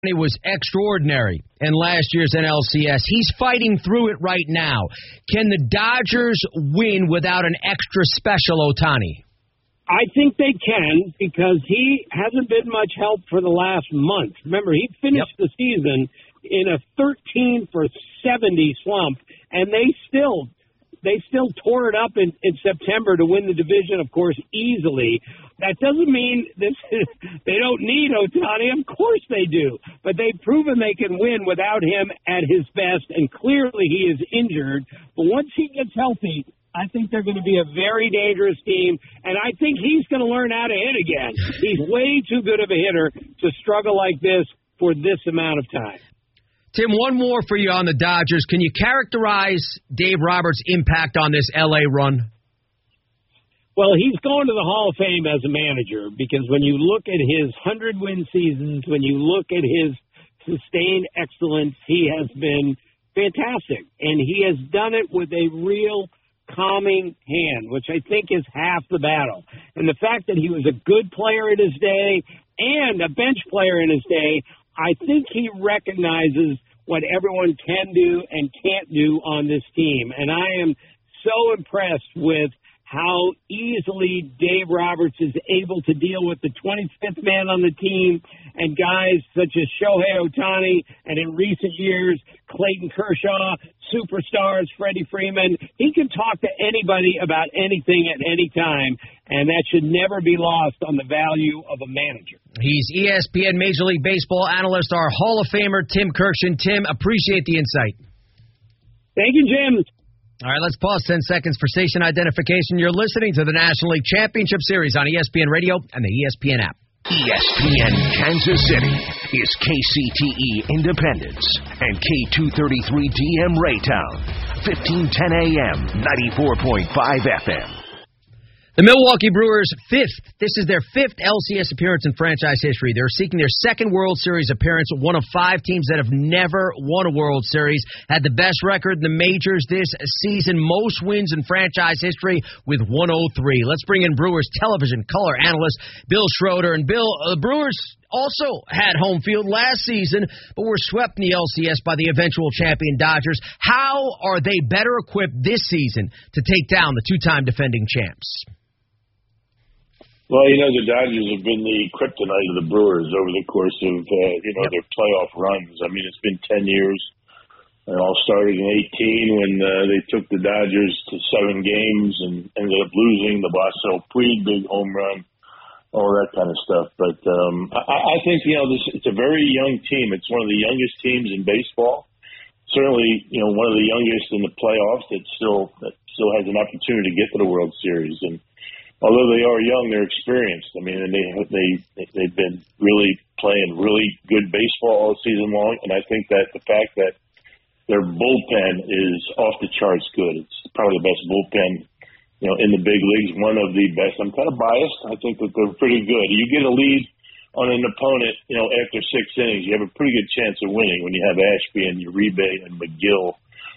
He was extraordinary in last year's NLCS. He's fighting through it right now. Can the Dodgers win without an extra special Ohtani? I think they can because he hasn't been much help for the last month. Remember, he finished the season in a 13 for 70 slump, and they still tore it up in September to win the division, of course, easily. That doesn't mean they don't need Ohtani. Of course they do. But they've proven they can win without him at his best, and clearly he is injured. But once he gets healthy, I think they're going to be a very dangerous team, and I think he's going to learn how to hit again. He's way too good of a hitter to struggle like this for this amount of time. Tim, one more for you on the Dodgers. Can you characterize Dave Roberts' impact on this L.A. run? Well, he's going to the Hall of Fame as a manager because when you look at his 100-win seasons, when you look at his sustained excellence, he has been fantastic. And he has done it with a real calming hand, which I think is half the battle. And the fact that he was a good player in his day and a bench player in his day, I think he recognizes what everyone can do and can't do on this team. And I am so impressed with how easily Dave Roberts is able to deal with the 25th man on the team and guys such as Shohei Ohtani and in recent years, Clayton Kershaw, superstars, Freddie Freeman. He can talk to anybody about anything at any time, and that should never be lost on the value of a manager. He's ESPN Major League Baseball analyst, our Hall of Famer, Tim Kurkjian. Tim, appreciate the insight. Thank you, Jim. All right, let's pause 10 seconds for station identification. You're listening to the National League Championship Series on ESPN Radio and the ESPN app. ESPN Kansas City is KCTE Independence and K233DM Raytown, 1510 AM, 94.5 FM. The Milwaukee Brewers' this is their fifth LCS appearance in franchise history. They're seeking their second World Series appearance, one of five teams that have never won a World Series, had the best record in the majors this season, most wins in franchise history with 103. Let's bring in Brewers television color analyst Bill Schroeder. And Bill, the Brewers also had home field last season, but were swept in the LCS by the eventual champion Dodgers. How are they better equipped this season to take down the two-time defending champs? Well, the Dodgers have been the kryptonite of the Brewers over the course of, their playoff runs. I mean, it's been 10 years. It all started in 18 when they took the Dodgers to 7 games and ended up losing the Marcel Puig big home run, all that kind of stuff. But I think, it's a very young team. It's one of the youngest teams in baseball. Certainly, one of the youngest in the playoffs that still has an opportunity to get to the World Series. And although they are young, they're experienced. I mean, and they've been really playing really good baseball all season long. And I think that the fact that their bullpen is off the charts good. It's probably the best bullpen, in the big leagues, one of the best. I'm kind of biased. I think that they're pretty good. You get a lead on an opponent, after 6 innings, you have a pretty good chance of winning when you have Ashby and Uribe and McGill.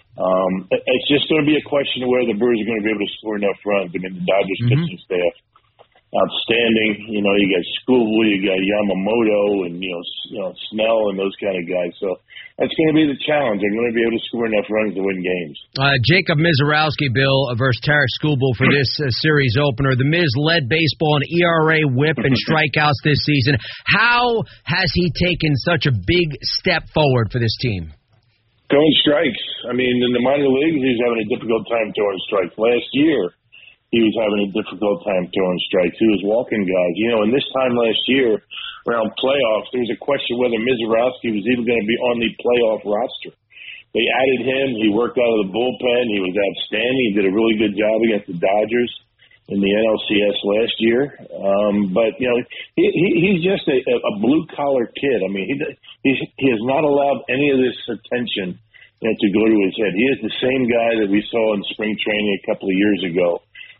It's just going to be a question of whether the Brewers are going to be able to score enough runs. I mean, the Dodgers pitching staff, outstanding. You got Skubal, you got Yamamoto, and Snell and those kind of guys. So that's going to be the challenge. They're going to be able to score enough runs to win games. Jacob Mizorowski, Bill, versus Tarek Skubal for this series opener. The Miz led baseball in ERA, WHIP, and strikeouts this season. How has he taken such a big step forward for this team? Throwing strikes. I mean, in the minor leagues, he was having a difficult time throwing strikes. Last year, he was having a difficult time throwing strikes. He was walking guys. And this time last year, around playoffs, there was a question whether Mizorowski was even going to be on the playoff roster. They added him. He worked out of the bullpen. He was outstanding. He did a really good job against the Dodgers in the NLCS last year. But he's just a blue-collar kid. I mean, he has not allowed any of this attention to go to his head. He is the same guy that we saw in spring training a couple of years ago.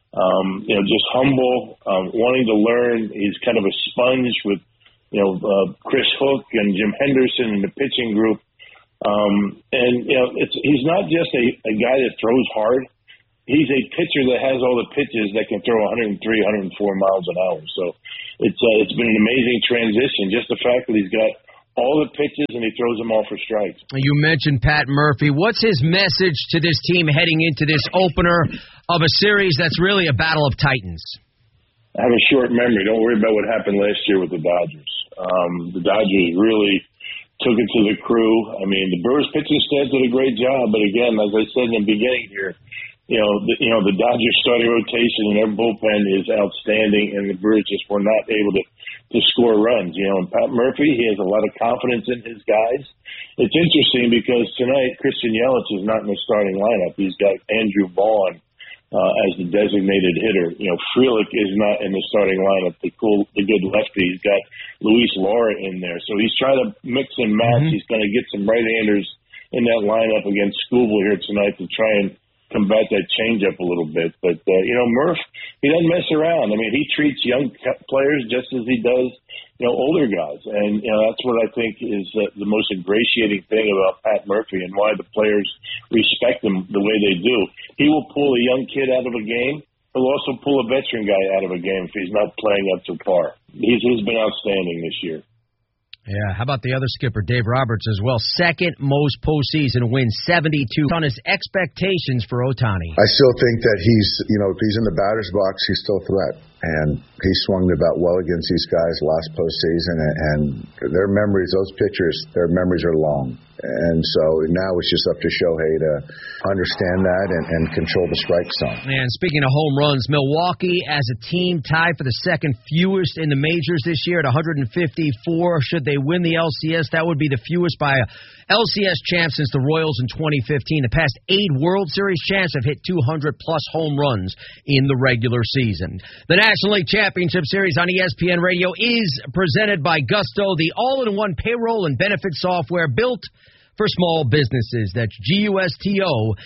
Just humble, wanting to learn. He's kind of a sponge with, Chris Hook and Jim Henderson and the pitching group. He's not just a guy that throws hard. He's a pitcher that has all the pitches that can throw 103, 104 miles an hour. So it's been an amazing transition. Just the fact that he's got all the pitches, and he throws them all for strikes. You mentioned Pat Murphy. What's his message to this team heading into this opener of a series that's really a battle of titans? I have a short memory. Don't worry about what happened last year with the Dodgers. The Dodgers really took it to the crew. I mean, the Brewers pitching staff did a great job, but again, as I said in the beginning here, the Dodgers starting rotation and their bullpen is outstanding, and the Brewers just were not able to score runs. And Pat Murphy, he has a lot of confidence in his guys. It's interesting because tonight Christian Yelich is not in the starting lineup. He's got Andrew Vaughn as the designated hitter. Frelick is not in the starting lineup. The good lefty. He's got Luis Lara in there, so he's trying to mix and match. He's going to get some right-handers in that lineup against Skubal here tonight to try and combat that changeup a little bit. But, Murph, he doesn't mess around. I mean, he treats young players just as he does, older guys. And, that's what I think is the most ingratiating thing about Pat Murphy and why the players respect him the way they do. He will pull a young kid out of a game. He'll also pull a veteran guy out of a game if he's not playing up to par. He's been outstanding this year. Yeah, how about the other skipper, Dave Roberts, as well? Second most postseason wins, 72 on his expectations for Ohtani. I still think that he's, if he's in the batter's box, he's still a threat. And he swung the bat well against these guys last postseason. And their memories, those pitchers, their memories are long. And so now it's just up to Shohei to understand that and control the strike zone. And speaking of home runs, Milwaukee as a team tied for the second fewest in the majors this year at 154. Should they win the LCS, that would be the fewest by a LCS champ since the Royals in 2015. The past 8 World Series champs have hit 200-plus home runs in the regular season. The National League Championship Series on ESPN Radio is presented by Gusto, the all-in-one payroll and benefit software built for small businesses. That's GUSTO.com.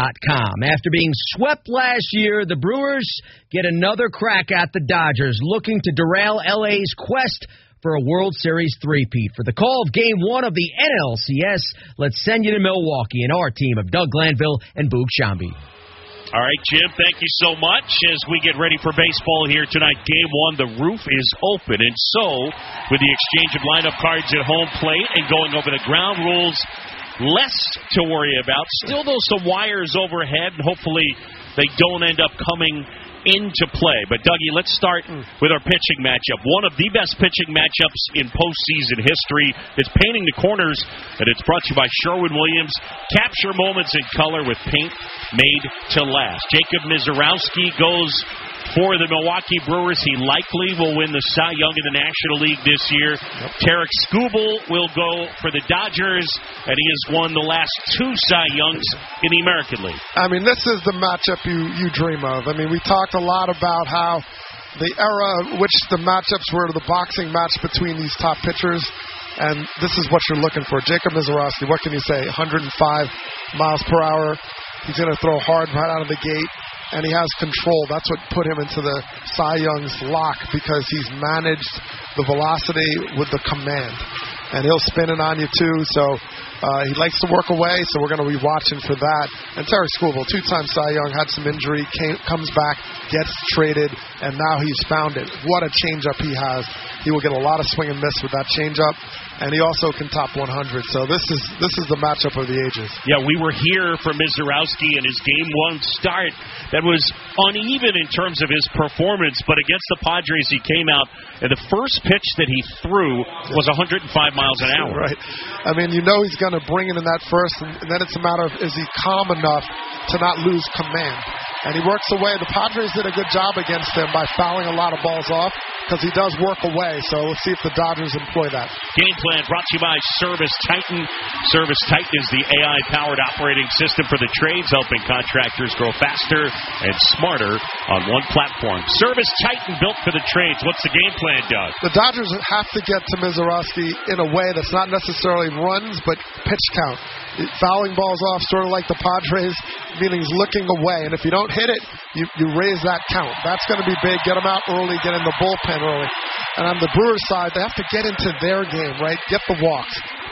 After being swept last year, the Brewers get another crack at the Dodgers, looking to derail LA's quest for a World Series three-peat. For the call of Game 1 of the NLCS, let's send you to Milwaukee and our team of Doug Glanville and Boog Shambi. All right, Jim, thank you so much. As we get ready for baseball here tonight, Game 1, the roof is open. And so, with the exchange of lineup cards at home plate and going over the ground rules, less to worry about. Still, though, some wires overhead, and hopefully they don't end up coming into play. But, Dougie, let's start with our pitching matchup. One of the best pitching matchups in postseason history. It's painting the corners, and it's brought to you by Sherwin-Williams. Capture moments in color with paint made to last. Jacob Misiorowski goes for the Milwaukee Brewers. He likely will win the Cy Young in the National League this year. Tarik Skubal will go for the Dodgers, and he has won the last 2 Cy Youngs in the American League. I mean, this is the matchup you dream of. I mean, we talked a lot about how the era which the matchups were the boxing match between these top pitchers, and this is what you're looking for. Jacob Misiorowski, what can you say, 105 miles per hour. He's going to throw hard right out of the gate. And he has control. That's what put him into the Cy Young's lock, because he's managed the velocity with the command. And he'll spin it on you, too. So he likes to work away, so we're going to be watching for that. And Tarik Skubal, 2-time Cy Young, had some injury, comes back, gets traded, and now he's found it. What a changeup he has. He will get a lot of swing and miss with that changeup. And he also can top 100. So this is the matchup of the ages. Yeah, we were here for Misiorowski and his Game 1 start. That was uneven in terms of his performance, but against the Padres he came out, and the first pitch that he threw was 105 miles an hour. Right. I mean, you know he's going to bring it in that first, and then it's a matter of, is he calm enough to not lose command? And he works away. The Padres did a good job against him by fouling a lot of balls off, because he does work away. So let's see if the Dodgers employ that. Game plan brought to you by Service Titan. Service Titan is the AI-powered operating system for the trades, helping contractors grow faster and smarter on one platform. Service Titan, built for the trades. What's the game plan, Doug? The Dodgers have to get to Misiorowski in a way that's not necessarily runs, but pitch count. Fouling balls off, sort of like the Padres, meaning he's looking away. And if you don't hit it, you raise that count. That's going to be big. Get them out early, get in the bullpen early. And on the Brewers side, they have to get into their game, right? Get the walks.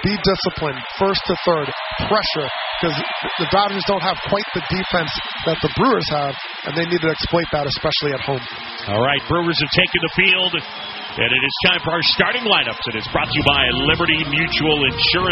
be disciplined, first to third, pressure, because the Dodgers don't have quite the defense that the Brewers have, and they need to exploit that, especially at home. All right, Brewers have taken the field, and it is time for our starting lineups, and it's brought to you by Liberty Mutual Insurance.